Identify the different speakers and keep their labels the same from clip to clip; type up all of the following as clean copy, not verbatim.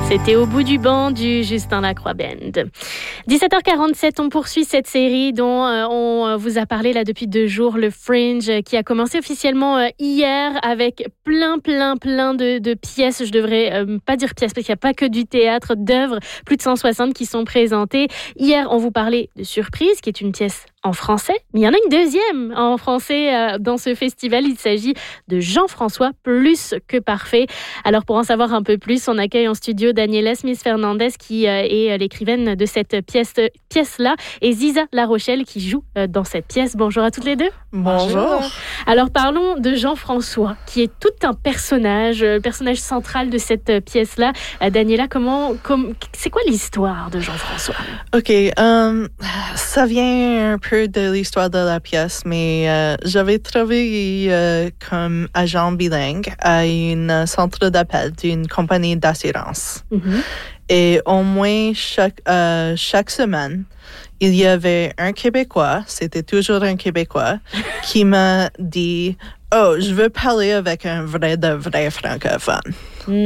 Speaker 1: C'était Au bout du banc du Justin Lacroix Band. 17h47, on poursuit cette série dont on vous a parlé là depuis 2 jours, le Fringe, qui a commencé officiellement hier avec plein de pièces. Je devrais pas dire pièces parce qu'il n'y a pas que du théâtre, d'œuvres, plus de 160 qui sont présentées. Hier, on vous parlait de Surprise, qui est une pièce en français, mais il y en a une deuxième en français dans ce festival. Il s'agit de Jean-François, plus que parfait. Alors pour en savoir un peu plus, on accueille en studio Daniela Smith-Fernandez qui est l'écrivaine de cette pièce-là et Ziza La Rochelle qui joue dans cette pièce. Bonjour à toutes les deux.
Speaker 2: Bonjour.
Speaker 1: Alors parlons de Jean-François qui est tout un personnage, le personnage central de cette pièce-là. Daniela, c'est quoi l'histoire de Jean-François?
Speaker 2: OK, ça vient un peu de l'histoire de la pièce, mais j'avais travaillé comme agent bilingue à un centre d'appel d'une compagnie d'assurance. Mm-hmm. Et au moins chaque semaine, il y avait un Québécois, c'était toujours un Québécois, qui m'a dit « Oh, je veux parler avec un vrai francophone. Mm-hmm. »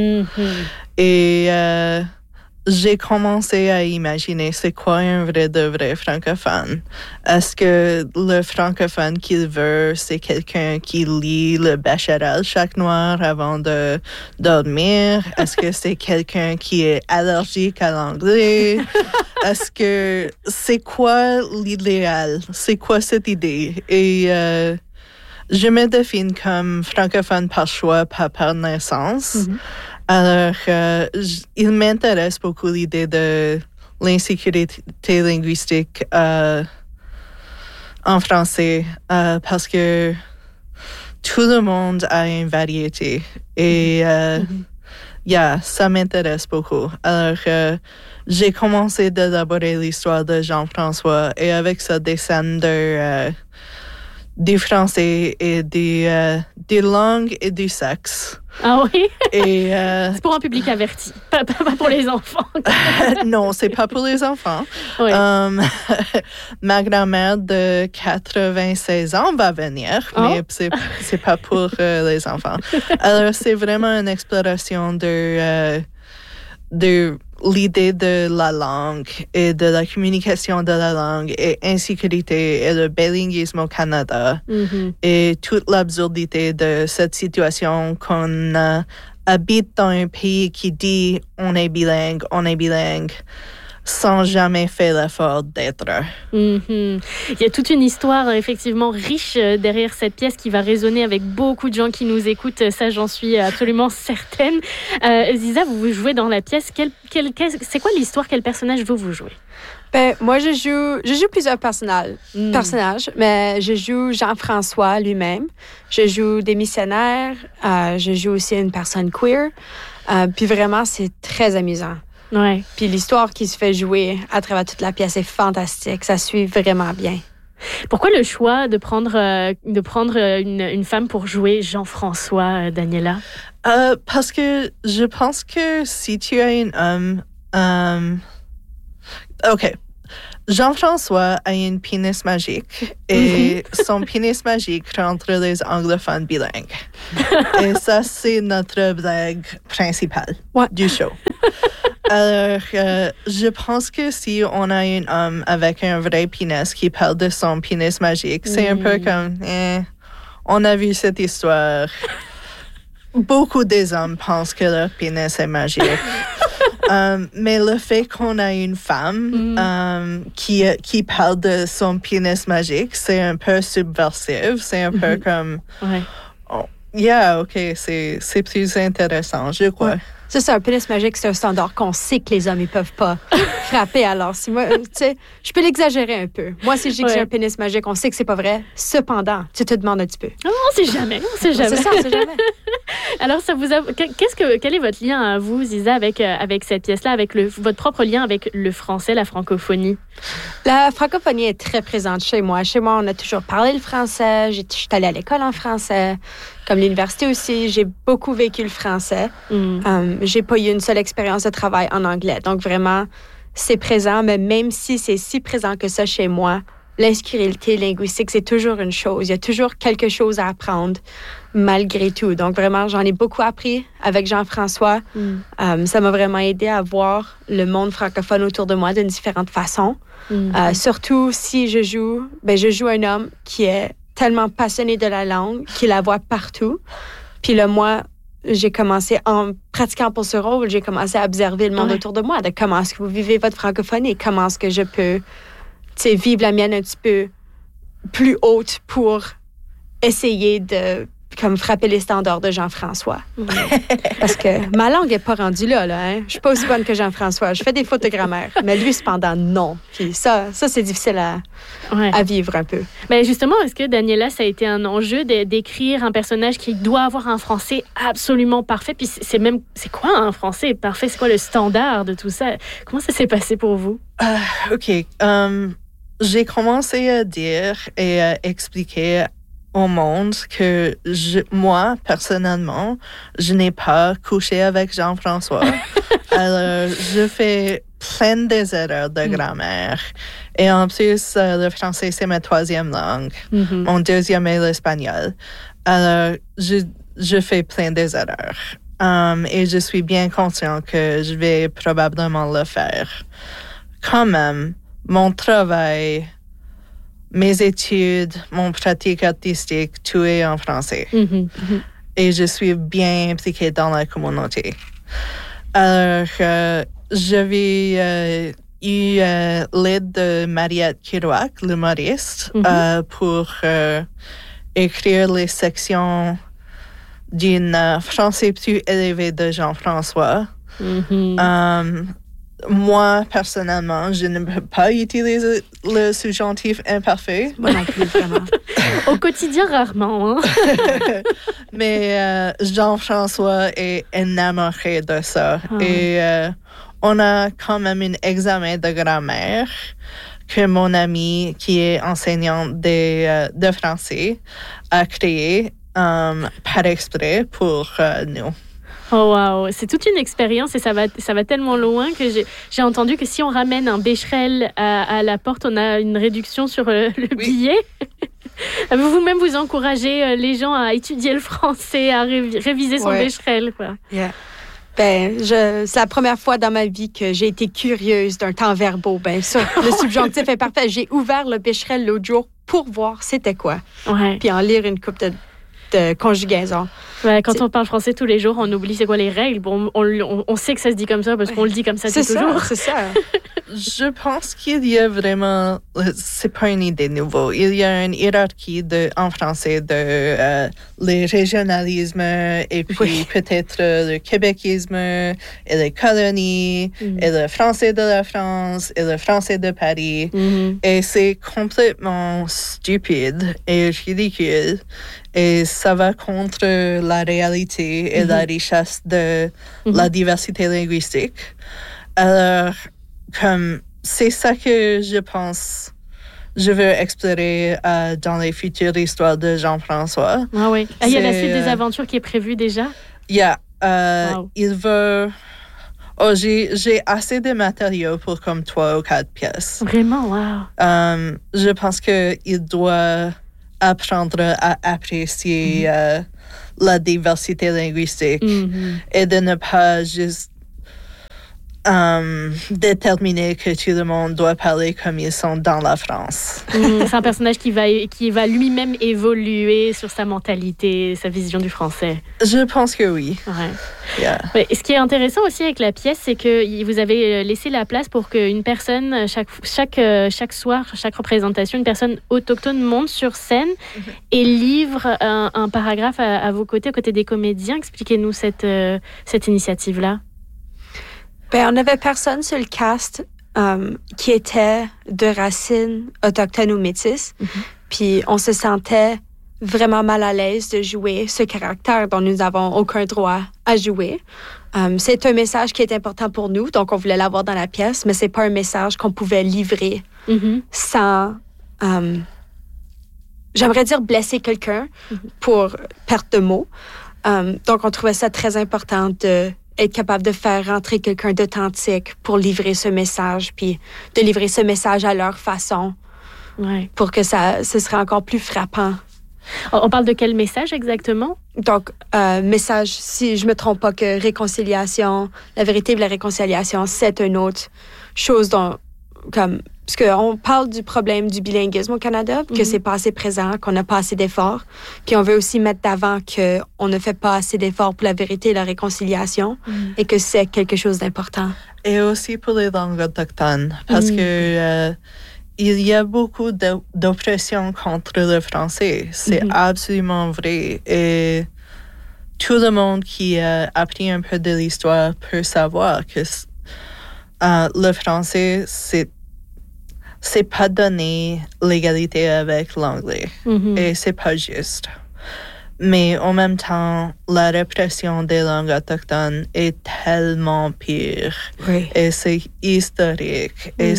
Speaker 2: Et j'ai commencé à imaginer c'est quoi un vrai francophone. Est-ce que le francophone qu'il veut, c'est quelqu'un qui lit le Bechamel chaque noir avant de dormir? Est-ce que c'est quelqu'un qui est allergique à l'anglais? Est-ce que c'est quoi l'idéal? C'est quoi cette idée? Et je me définis comme francophone par choix, pas par naissance. Mm-hmm. Alors, il m'intéresse beaucoup l'idée de l'insécurité linguistique en français parce que tout le monde a une variété et ça m'intéresse beaucoup. Alors, j'ai commencé d'élaborer l'histoire de Jean-François et avec ça des scènes du français et des langues et du sexe.
Speaker 1: Ah oui?
Speaker 2: Et
Speaker 1: c'est pour un public averti, pas pour les enfants.
Speaker 2: Non, c'est pas pour les enfants.
Speaker 1: Oui.
Speaker 2: Ma grand-mère de 96 ans va venir, mais c'est pas pour les enfants. Alors, c'est vraiment une exploration de l'idée de la langue et de la communication de la langue et insécurité et le bilinguisme au Canada et toute l'absurdité de cette situation qu'on habite dans un pays qui dit on est bilingue sans jamais faire l'effort d'être.
Speaker 1: Mm-hmm. Il y a toute une histoire effectivement riche derrière cette pièce qui va résonner avec beaucoup de gens qui nous écoutent, ça j'en suis absolument certaine. Ziza, vous jouez dans la pièce, c'est quoi l'histoire, quel personnage vous jouez?
Speaker 3: Moi, je joue plusieurs personnages, mais je joue Jean-François lui-même. Je joue des missionnaires, je joue aussi une personne queer. Puis vraiment, c'est très amusant.
Speaker 1: Ouais.
Speaker 3: Puis l'histoire qui se fait jouer à travers toute la pièce est fantastique. Ça suit vraiment bien.
Speaker 1: Pourquoi le choix de prendre une femme pour jouer Jean-François, Daniela?
Speaker 2: Parce que je pense que si tu es un homme... OK. Jean-François a une pénis magique et son pénis magique rentre les anglophones bilingues. Et ça, c'est notre blague principale du show. Alors, je pense que si on a un homme avec un vrai pénis qui parle de son pénis magique, c'est un peu comme, on a vu cette histoire. Beaucoup des hommes pensent que leur pénis est magique. Mais le fait qu'on a une femme qui parle de son pénis magique, c'est un peu subversif. C'est un peu comme...
Speaker 1: Ouais.
Speaker 3: OK,
Speaker 2: c'est plus intéressant, je crois.
Speaker 3: Ouais. Ça, c'est un pénis magique, c'est un standard qu'on sait que les hommes, ils peuvent pas frapper. Alors, si moi, tu sais, je peux l'exagérer un peu. Moi, si je dis que j'ai un pénis magique, on sait que c'est pas vrai. Cependant, tu te demandes un petit peu.
Speaker 1: Oh, on sait jamais.
Speaker 3: C'est ça, on sait jamais.
Speaker 1: Alors, ça vous a... quel est votre lien à vous, Ziza, avec cette pièce-là, avec votre propre lien avec le français, la francophonie?
Speaker 3: La francophonie est très présente chez moi. Chez moi, on a toujours parlé le français. Je suis allée à l'école en français. Comme l'université aussi, j'ai beaucoup vécu le français. J'ai pas eu une seule expérience de travail en anglais. Donc, vraiment, c'est présent. Mais même si c'est si présent que ça chez moi, l'insécurité linguistique, c'est toujours une chose. Il y a toujours quelque chose à apprendre malgré tout. Donc, vraiment, j'en ai beaucoup appris avec Jean-François. Ça m'a vraiment aidé à voir le monde francophone autour de moi d'une différente façon. Surtout si je joue un homme qui est tellement passionné de la langue, qui la voit partout. Puis là, moi, j'ai commencé, en pratiquant pour ce rôle, j'ai commencé à observer le monde autour de moi, de comment est-ce que vous vivez votre francophonie, comment est-ce que je peux vivre la mienne un petit peu plus haute pour essayer de frapper les standards de Jean-François. Parce que ma langue n'est pas rendue là. Hein? Je suis pas aussi bonne que Jean-François. Je fais des fautes de grammaire. Mais lui, cependant, non. Puis ça c'est difficile à vivre un peu.
Speaker 1: Mais justement, est-ce que, Daniela, ça a été un enjeu d'écrire un personnage qui doit avoir un français absolument parfait? Puis c'est quoi un français parfait? C'est quoi le standard de tout ça? Comment ça s'est passé pour vous?
Speaker 2: OK. J'ai commencé à dire et à expliquer au monde que moi, personnellement, je n'ai pas couché avec Jean-François. Alors, je fais plein des erreurs de grammaire. Et en plus, le français, c'est ma troisième langue. Mon deuxième est l'espagnol. Alors, je fais plein des erreurs. Et je suis bien conscient que je vais probablement le faire. Quand même, mon travail, mes études, mon pratique artistique, tout est en français. Et je suis bien impliquée dans la communauté. Alors, j'avais eu l'aide de Mariette Kirouac, l'humoriste, pour écrire les sections d'un français plus élevé de Jean-François. Moi, personnellement, je ne peux pas utiliser le subjonctif imparfait.
Speaker 3: Moi non plus, vraiment.
Speaker 1: Au quotidien, rarement. Hein?
Speaker 2: Mais Jean-François est enamoré de ça. Et on a quand même un examen de grammaire que mon ami, qui est enseignant de français, a créé par exprès pour nous.
Speaker 1: Oh wow, c'est toute une expérience et ça va tellement loin que j'ai entendu que si on ramène un Becherel à la porte, on a une réduction sur le billet. Vous-même, vous encouragez les gens à étudier le français, à réviser son Becherel, quoi.
Speaker 3: Yeah. C'est la première fois dans ma vie que j'ai été curieuse d'un temps verbaux. Ça, le subjonctif est parfait. J'ai ouvert le Becherel l'autre jour pour voir c'était quoi. Puis en lire une couple de conjugaisons.
Speaker 1: Quand on parle français tous les jours, on oublie c'est quoi les règles. Bon, on sait que ça se dit comme ça parce qu'on le dit comme ça toujours.
Speaker 3: C'est ça.
Speaker 2: Je pense qu'il y a vraiment... C'est pas une idée nouvelle. Il y a une hiérarchie en français de les régionalismes et puis peut-être le québéquisme et les colonies et le français de la France et le français de Paris. Et c'est complètement stupide et ridicule. Et ça va contre la réalité et la richesse de la diversité linguistique. Alors, c'est ça que je pense, je veux explorer dans les futures histoires de Jean-François.
Speaker 1: Ah oui. Il y a la suite des aventures qui est prévue déjà?
Speaker 2: Il veut... j'ai assez de matériaux pour comme 3 ou 4 pièces.
Speaker 1: Vraiment, wow.
Speaker 2: Je pense qu'il doit apprendre à apprécier la diversité linguistique et de ne pas juste déterminer que tout le monde doit parler comme ils sont dans la France.
Speaker 1: C'est un personnage qui va lui-même évoluer sur sa mentalité, sa vision du français.
Speaker 2: Je pense que oui.
Speaker 1: Ouais, ce qui est intéressant aussi avec la pièce, c'est que vous avez laissé la place pour qu'une personne, chaque soir, chaque représentation, une personne autochtone monte sur scène et livre un paragraphe à vos côtés, aux côtés des comédiens. Expliquez-nous cette initiative-là.
Speaker 3: On n'avait personne sur le cast qui était de racines autochtones ou métisses. Puis on se sentait vraiment mal à l'aise de jouer ce caractère dont nous n'avons aucun droit à jouer. C'est un message qui est important pour nous, donc on voulait l'avoir dans la pièce, mais c'est pas un message qu'on pouvait livrer sans, j'aimerais dire blesser quelqu'un pour perte de mots. Donc on trouvait ça très important être capable de faire rentrer quelqu'un d'authentique pour livrer ce message, puis de livrer ce message à leur façon. pour que ce serait encore plus frappant.
Speaker 1: On parle de quel message exactement?
Speaker 3: Donc, message, si je me trompe pas, que réconciliation, la vérité de la réconciliation, c'est une autre chose parce qu'on parle du problème du bilinguisme au Canada, que c'est pas assez présent, qu'on n'a pas assez d'efforts. Puis on veut aussi mettre d'avant qu'on ne fait pas assez d'efforts pour la vérité et la réconciliation et que c'est quelque chose d'important.
Speaker 2: Et aussi pour les langues autochtones, parce que il y a beaucoup d'oppression contre le français. C'est absolument vrai. Et tout le monde qui a appris un peu de l'histoire peut savoir que le français, c'est pas donné l'égalité avec l'anglais. Et c'est pas juste. Mais en même temps, la répression des langues autochtones est tellement pire.
Speaker 3: Oui.
Speaker 2: Et c'est historique. Et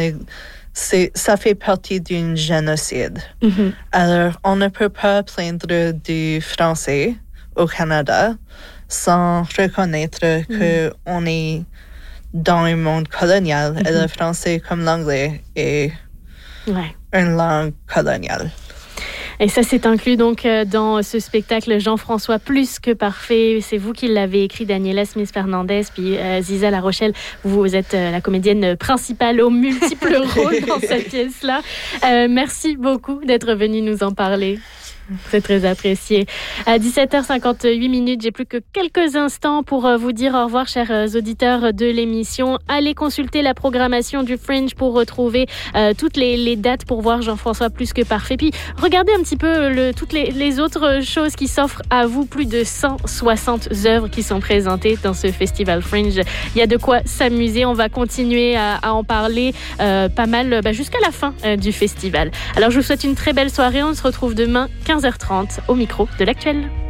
Speaker 2: ça fait partie d'un génocide. Alors, on ne peut pas plaindre du français au Canada sans reconnaître qu'on est dans un monde colonial et le français comme l'anglais est une langue coloniale.
Speaker 1: Et ça, c'est inclus donc dans ce spectacle Jean-François Plus que Parfait. C'est vous qui l'avez écrit, Daniela Smith-Fernandez, puis Ziza La Rochelle. Vous êtes la comédienne principale aux multiples rôles dans cette pièce-là. Merci beaucoup d'être venue nous en parler. C'est très apprécié. À 17h58, j'ai plus que quelques instants pour vous dire au revoir, chers auditeurs de l'émission. Allez consulter la programmation du Fringe pour retrouver toutes les dates pour voir Jean-François Plus que Parfait. Puis regardez un petit peu toutes les autres choses qui s'offrent à vous. Plus de 160 œuvres qui sont présentées dans ce festival Fringe. Il y a de quoi s'amuser. On va continuer à en parler pas mal jusqu'à la fin du festival. Alors je vous souhaite une très belle soirée. On se retrouve demain 15h30 au micro de l'Actuel.